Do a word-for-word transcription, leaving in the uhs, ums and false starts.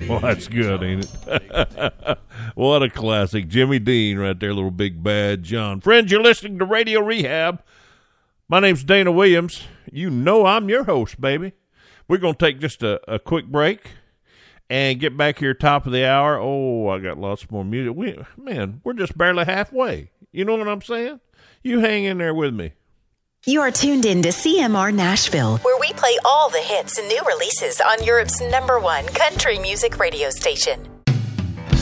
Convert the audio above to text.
Well, that's good, ain't it? What a classic. Jimmy Dean right there, little big bad John. Friends, you're listening to Radio Rehab. My name's Dana Williams. You know I'm your host, baby. We're going to take just a, a quick break and get back here top of the hour. Oh, I got lots more music. We, man, we're just barely halfway. You know what I'm saying? You hang in there with me. You are tuned in to C M R Nashville, where we play all the hits and new releases on Europe's number one country music radio station.